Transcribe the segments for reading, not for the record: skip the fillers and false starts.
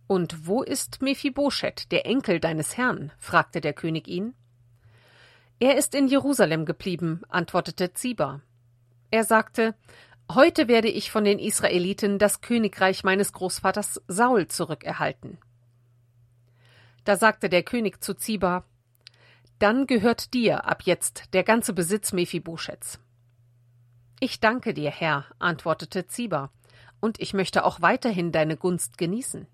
»Und wo ist Mephibosheth, der Enkel deines Herrn?« fragte der König ihn. »Er ist in Jerusalem geblieben«, antwortete Ziba. Er sagte, »Heute werde ich von den Israeliten das Königreich meines Großvaters Saul zurückerhalten.« Da sagte der König zu Ziba, »Dann gehört dir ab jetzt der ganze Besitz Mephibosheths.« »Ich danke dir, Herr«, antwortete Ziba, »und ich möchte auch weiterhin deine Gunst genießen.«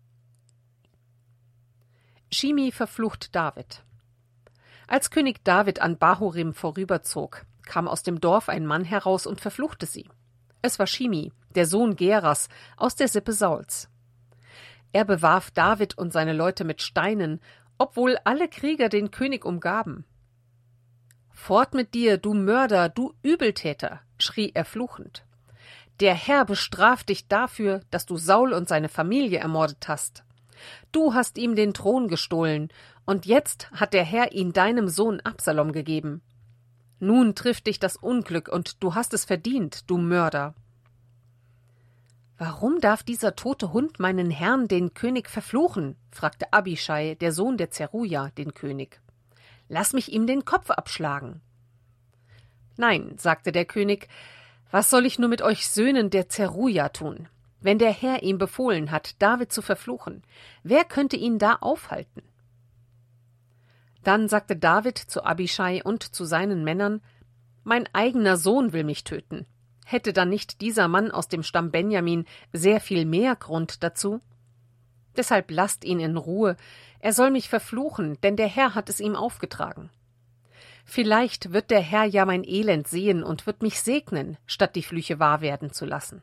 Shimi verflucht David. Als König David an Bahurim vorüberzog, kam aus dem Dorf ein Mann heraus und verfluchte sie. Es war Shimi, der Sohn Geras, aus der Sippe Sauls. Er bewarf David und seine Leute mit Steinen, obwohl alle Krieger den König umgaben. »Fort mit dir, du Mörder, du Übeltäter«, schrie er fluchend. »Der Herr bestraft dich dafür, dass du Saul und seine Familie ermordet hast. Du hast ihm den Thron gestohlen, und jetzt hat der Herr ihn deinem Sohn Absalom gegeben. Nun trifft dich das Unglück, und du hast es verdient, du Mörder.« »Warum darf dieser tote Hund meinen Herrn, den König, verfluchen?« fragte Abischai, der Sohn der Zeruja, den König. »Lass mich ihm den Kopf abschlagen.« »Nein«, sagte der König, »was soll ich nur mit euch Söhnen der Zeruja tun? Wenn der Herr ihm befohlen hat, David zu verfluchen, wer könnte ihn da aufhalten?« Dann sagte David zu Abischai und zu seinen Männern, »Mein eigener Sohn will mich töten. Hätte dann nicht dieser Mann aus dem Stamm Benjamin sehr viel mehr Grund dazu? Deshalb lasst ihn in Ruhe, er soll mich verfluchen, denn der Herr hat es ihm aufgetragen. Vielleicht wird der Herr ja mein Elend sehen und wird mich segnen, statt die Flüche wahr werden zu lassen.«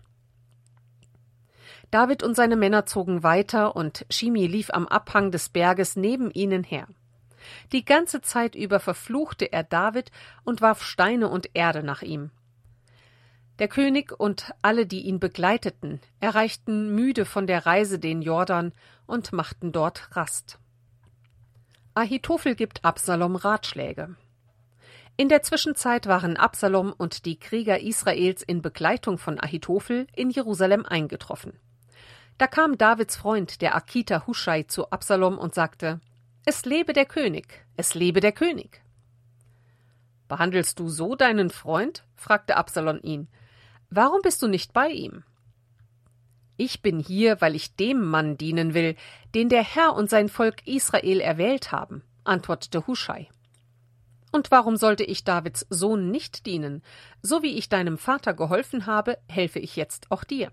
David und seine Männer zogen weiter, und Shimi lief am Abhang des Berges neben ihnen her. Die ganze Zeit über verfluchte er David und warf Steine und Erde nach ihm. Der König und alle, die ihn begleiteten, erreichten müde von der Reise den Jordan und machten dort Rast. Ahitophel gibt Absalom Ratschläge. In der Zwischenzeit waren Absalom und die Krieger Israels in Begleitung von Ahitophel in Jerusalem eingetroffen. Da kam Davids Freund, der Arkiter Huschai, zu Absalom und sagte, »Es lebe der König, es lebe der König!« »Behandelst du so deinen Freund?« fragte Absalom ihn. »Warum bist du nicht bei ihm?« »Ich bin hier, weil ich dem Mann dienen will, den der Herr und sein Volk Israel erwählt haben«, antwortete Huschai. »Und warum sollte ich Davids Sohn nicht dienen? So wie ich deinem Vater geholfen habe, helfe ich jetzt auch dir.«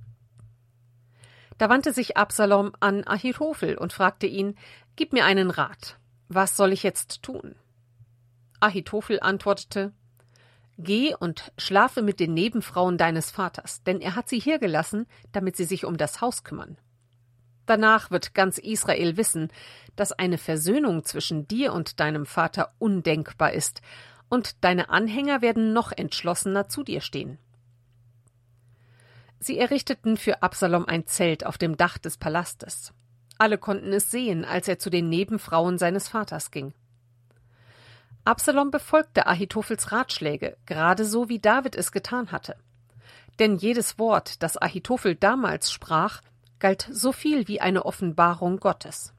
Da wandte sich Absalom an Ahitophel und fragte ihn, »Gib mir einen Rat. Was soll ich jetzt tun?« Ahitophel antwortete, »Geh und schlafe mit den Nebenfrauen deines Vaters, denn er hat sie hier gelassen, damit sie sich um das Haus kümmern. Danach wird ganz Israel wissen, dass eine Versöhnung zwischen dir und deinem Vater undenkbar ist, und deine Anhänger werden noch entschlossener zu dir stehen.« Sie errichteten für Absalom ein Zelt auf dem Dach des Palastes. Alle konnten es sehen, als er zu den Nebenfrauen seines Vaters ging. Absalom befolgte Ahitophels Ratschläge, gerade so wie David es getan hatte. Denn jedes Wort, das Ahitophel damals sprach, galt so viel wie eine Offenbarung Gottes.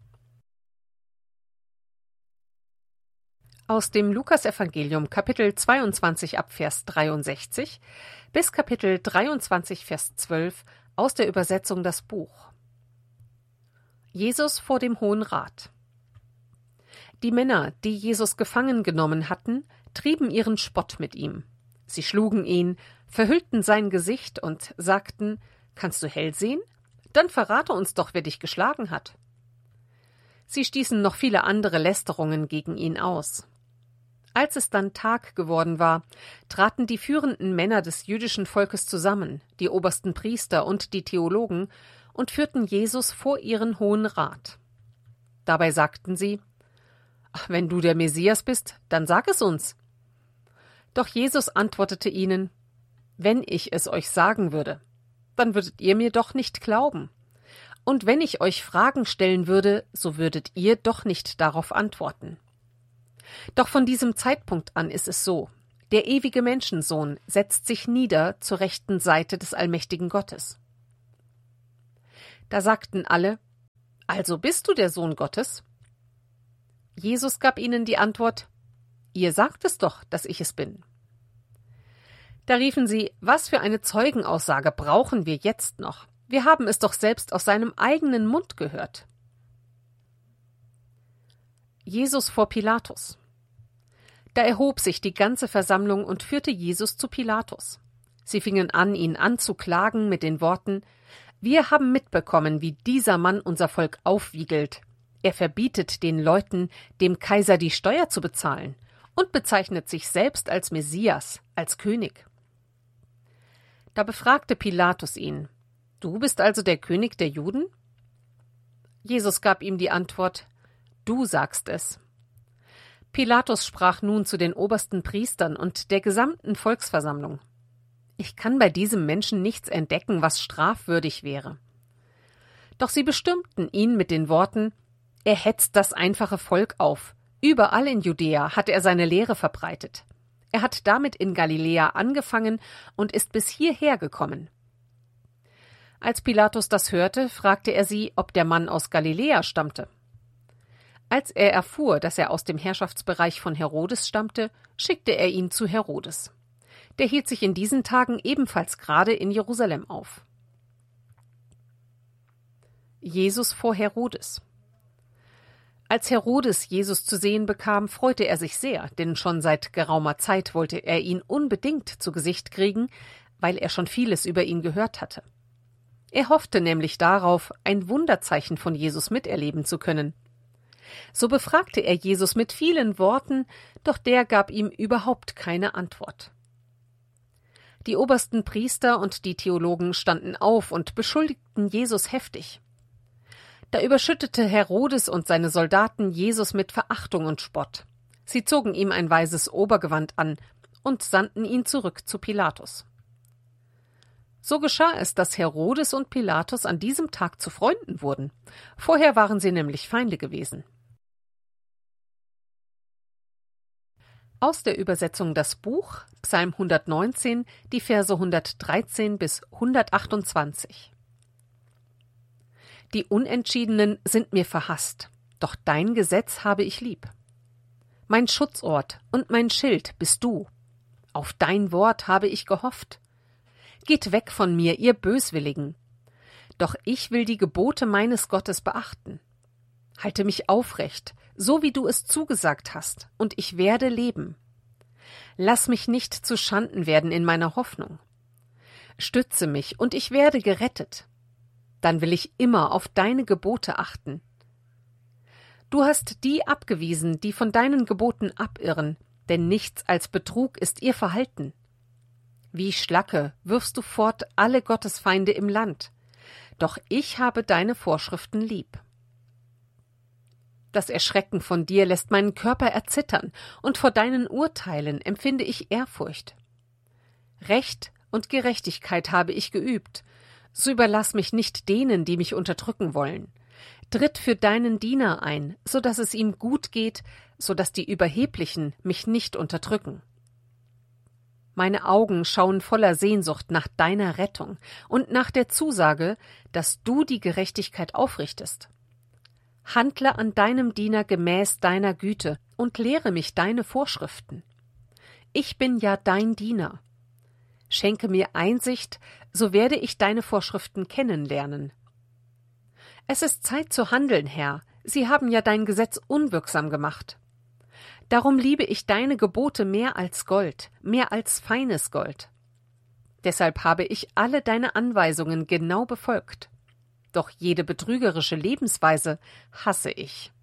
Aus dem Lukasevangelium Kapitel 22 ab Vers 63 bis Kapitel 23 Vers 12 aus der Übersetzung Das Buch. Jesus vor dem Hohen Rat. Die Männer, die Jesus gefangen genommen hatten, trieben ihren Spott mit ihm. Sie schlugen ihn, verhüllten sein Gesicht und sagten, »Kannst du hell sehen? Dann verrate uns doch, wer dich geschlagen hat.« Sie stießen noch viele andere Lästerungen gegen ihn aus. Als es dann Tag geworden war, traten die führenden Männer des jüdischen Volkes zusammen, die obersten Priester und die Theologen, und führten Jesus vor ihren Hohen Rat. Dabei sagten sie, »Wenn du der Messias bist, dann sag es uns.« Doch Jesus antwortete ihnen, »Wenn ich es euch sagen würde, dann würdet ihr mir doch nicht glauben. Und wenn ich euch Fragen stellen würde, so würdet ihr doch nicht darauf antworten. Doch von diesem Zeitpunkt an ist es so, der ewige Menschensohn setzt sich nieder zur rechten Seite des allmächtigen Gottes.« Da sagten alle, Also bist du der Sohn Gottes? Jesus gab ihnen die Antwort: Ihr sagt es doch, dass ich es bin. Da riefen sie: Was für eine Zeugenaussage brauchen wir jetzt noch? Wir haben es doch selbst aus seinem eigenen Mund gehört. Jesus vor Pilatus. Da erhob sich die ganze Versammlung und führte Jesus zu Pilatus. Sie fingen an, ihn anzuklagen mit den Worten: Wir haben mitbekommen, wie dieser Mann unser Volk aufwiegelt. Er verbietet den Leuten, dem Kaiser die Steuer zu bezahlen, und bezeichnet sich selbst als Messias, als König. Da befragte Pilatus ihn: Du bist also der König der Juden? Jesus gab ihm die Antwort: Du sagst es. Pilatus sprach nun zu den obersten Priestern und der gesamten Volksversammlung: Ich kann bei diesem Menschen nichts entdecken, was strafwürdig wäre. Doch sie bestürmten ihn mit den Worten: Er hetzt das einfache Volk auf. Überall in Judäa hat er seine Lehre verbreitet. Er hat damit in Galiläa angefangen und ist bis hierher gekommen. Als Pilatus das hörte, fragte er sie, ob der Mann aus Galiläa stammte. Als er erfuhr, dass er aus dem Herrschaftsbereich von Herodes stammte, schickte er ihn zu Herodes. Der hielt sich in diesen Tagen ebenfalls gerade in Jerusalem auf. Jesus vor Herodes. Als Herodes Jesus zu sehen bekam, freute er sich sehr, denn schon seit geraumer Zeit wollte er ihn unbedingt zu Gesicht kriegen, weil er schon vieles über ihn gehört hatte. Er hoffte nämlich darauf, ein Wunderzeichen von Jesus miterleben zu können. So befragte er Jesus mit vielen Worten, doch der gab ihm überhaupt keine Antwort. Die obersten Priester und die Theologen standen auf und beschuldigten Jesus heftig. Da überschüttete Herodes und seine Soldaten Jesus mit Verachtung und Spott. Sie zogen ihm ein weißes Obergewand an und sandten ihn zurück zu Pilatus. So geschah es, dass Herodes und Pilatus an diesem Tag zu Freunden wurden. Vorher waren sie nämlich Feinde gewesen. Aus der Übersetzung Das Buch, Psalm 119, die Verse 113 bis 128. Die Unentschiedenen sind mir verhasst, doch dein Gesetz habe ich lieb. Mein Schutzort und mein Schild bist du. Auf dein Wort habe ich gehofft. Geht weg von mir, ihr Böswilligen. Doch ich will die Gebote meines Gottes beachten. Halte mich aufrecht, so wie du es zugesagt hast, und ich werde leben. Lass mich nicht zu Schanden werden in meiner Hoffnung. Stütze mich, und ich werde gerettet. Dann will ich immer auf deine Gebote achten. Du hast die abgewiesen, die von deinen Geboten abirren, denn nichts als Betrug ist ihr Verhalten. Wie Schlacke wirfst du fort alle Gottesfeinde im Land, doch ich habe deine Vorschriften lieb. Das Erschrecken von dir lässt meinen Körper erzittern, und vor deinen Urteilen empfinde ich Ehrfurcht. Recht und Gerechtigkeit habe ich geübt, so überlass mich nicht denen, die mich unterdrücken wollen. Tritt für deinen Diener ein, so dass es ihm gut geht, so dass die Überheblichen mich nicht unterdrücken. Meine Augen schauen voller Sehnsucht nach deiner Rettung und nach der Zusage, dass du die Gerechtigkeit aufrichtest. Handle an deinem Diener gemäß deiner Güte und lehre mich deine Vorschriften. Ich bin ja dein Diener. Schenke mir Einsicht, so werde ich deine Vorschriften kennenlernen. Es ist Zeit zu handeln, Herr. Sie haben ja dein Gesetz unwirksam gemacht. Darum liebe ich deine Gebote mehr als Gold, mehr als feines Gold. Deshalb habe ich alle deine Anweisungen genau befolgt. Doch jede betrügerische Lebensweise hasse ich.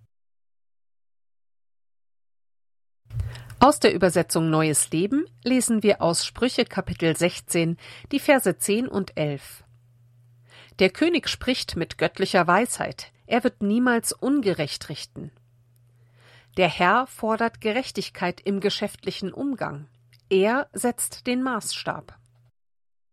Aus der Übersetzung Neues Leben lesen wir aus Sprüche Kapitel 16, die Verse 10 und 11. Der König spricht mit göttlicher Weisheit, er wird niemals ungerecht richten. Der Herr fordert Gerechtigkeit im geschäftlichen Umgang, er setzt den Maßstab.